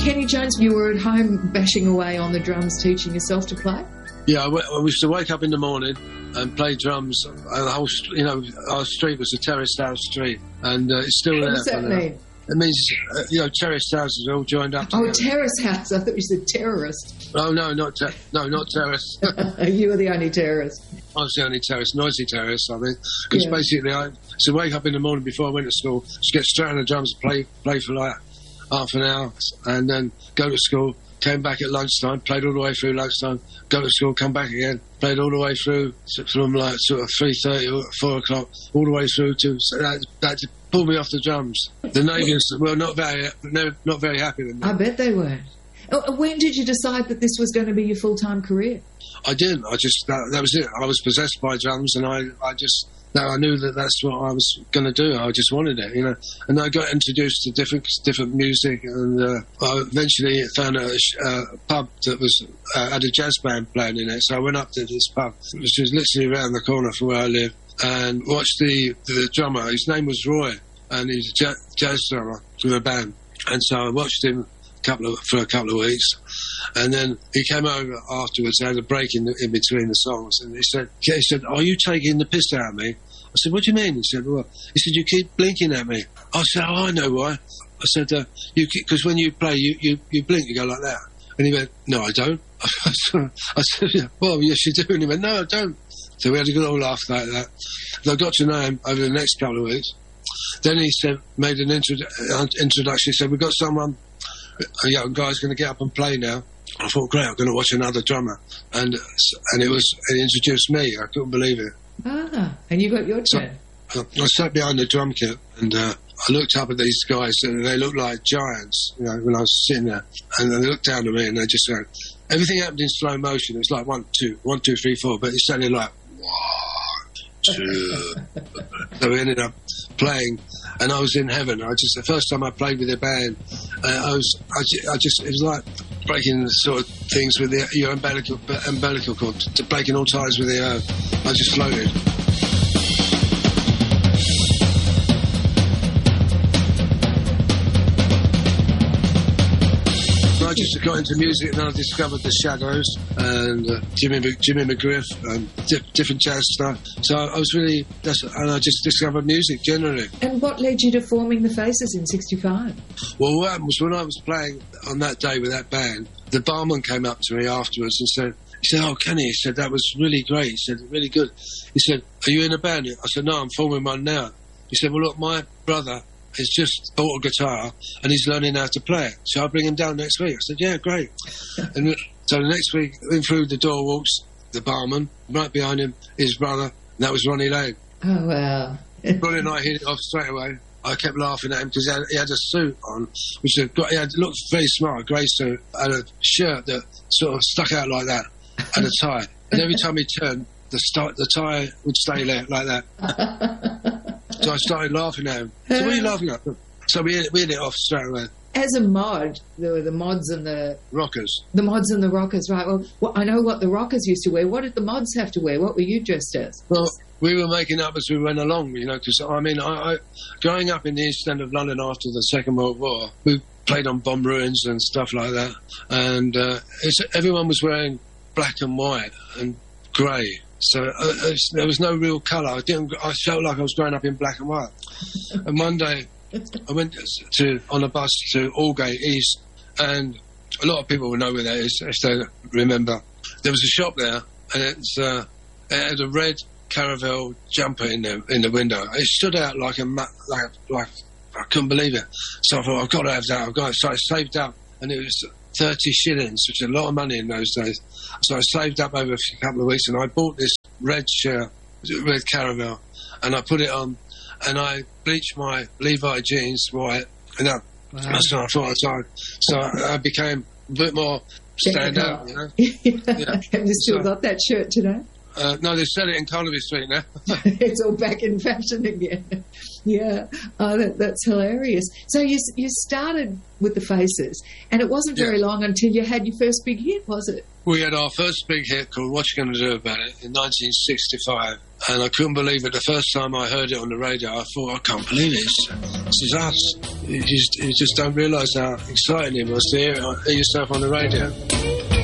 Kenny Jones, you were at home bashing away on the drums, teaching yourself to play? Yeah, I used to wake up in the morning and play drums. The whole, our street was a terraced house street, and it's still there. What does that mean? It means, terraced houses are all joined up together. Oh, terrace house. I thought you said terrorist. Oh, no, not terrace. You were the only terrorist. I was the only terrace, noisy terrace, I think. Because basically, I used to wake up in the morning before I went to school, just get straight on the drums and play for like half an hour, and then go to school. Came back at lunchtime, played all the way through lunchtime, go to school, come back again, played all the way through from like sort of 3:30 or 4 o'clock, all the way through to that pulled me off the drums. The neighbours were not very happy with me. I bet they were. When did you decide that this was going to be your full-time career? I didn't. That was it. I was possessed by drums, and I knew that that's what I was going to do. I just wanted it, And I got introduced to different music, and I eventually found a pub that had a jazz band playing in it. So I went up to this pub, which was literally around the corner from where I live, and watched the drummer. His name was Roy, and he's a jazz drummer from a band. And so I watched him for a couple of weeks, and then he came over afterwards. I had a break in between the songs, and he said, "Are you taking the piss out of me?" I said, "What do you mean?" He said, "Well," he said, "You keep blinking at me." I said, "Oh, I know why." I said, "Because when you play, you blink, you go like that." And he went, "No, I don't." I said, "Well, yes, you do." And he went, "No, I don't." So we had a good old laugh like that. And I got to know him over the next couple of weeks. Then he made an introduction. He said, "We've got someone. A young guy's going to get up and play now." I thought, great, I'm going to watch another drummer. And it introduced me. I couldn't believe it. And you got your turn. I sat behind the drum kit, and I looked up at these guys, and they looked like giants, when I was sitting there. And they looked down at me, and they just went, everything happened in slow motion. It was like 1, 2, 1, 2, 3, 4, but it sounded like 1, 2. So we ended up playing, and I was in heaven. The first time I played with a band, it was like breaking the sort of things with your umbilical cord, to breaking all ties with the earth. I just floated. I just got into music, and then I discovered the Shadows and Jimmy McGriff and different jazz stuff. So I was and I just discovered music generally. And what led you to forming the Faces in '65? Well, what happened was, when I was playing on that day with that band, the barman came up to me afterwards and said, "Oh, Kenny," he said, "that was really great." He said, "Really good." He said, "Are you in a band?" I said, "No, I'm forming one now." He said, "Well, look, my brother has just bought a guitar and he's learning how to play it. So I'll bring him down next week." I said, "Yeah, great." And so the next week, in through the door walks the barman. Right behind him, his brother, and that was Ronnie Lane. Oh, wow. Ronnie and I hit it off straight away. I kept laughing at him because he had a suit on, he looked very smart, a grey suit, and a shirt that sort of stuck out like that, and a tie. And every time he turned, the tie would stay there like that. So I started laughing at him. So what are you laughing at? So we hit it off straight away. As a mod, there were the mods and the... Rockers. The mods and the rockers, right. Well, I know what the rockers used to wear. What did the mods have to wear? What were you dressed as? Well, we were making up as we went along, because, I growing up in the East End of London after the Second World War, we played on bomb ruins and stuff like that. And everyone was wearing black and white and grey. So there was no real colour. I felt like I was growing up in black and white. And one day I went on a bus to Aldgate East, and a lot of people will know where that is if they remember. There was a shop there, and it had a red Caravelle jumper in the window. It stood out like I couldn't believe it. So I thought, I've got to have that. So I saved up, and it was 30 shillings, which is a lot of money in those days. So I saved up over a couple of weeks, and I bought this red shirt, red Caravelle, and I put it on, and I bleached my Levi jeans white, and that's what I thought I'd try. So I became a bit more stand out, Have you still got that shirt today? No, they sell it in Carnaby Street now. It's all back in fashion again. Yeah, that's hilarious. So you started with the Faces, and it wasn't very long until you had your first big hit, was it? We had our first big hit called What You Gonna Do About It in 1965, and I couldn't believe it. The first time I heard it on the radio, I thought, I can't believe this is us. You just don't realise how exciting it was to hear yourself on the radio.